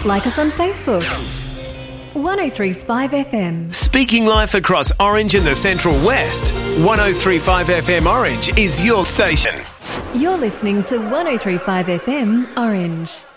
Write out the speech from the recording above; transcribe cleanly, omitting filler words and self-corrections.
Like us on Facebook. 1035 FM. Speaking life across Orange and the Central West. 1035 FM Orange is your station. You're listening to 1035 FM Orange.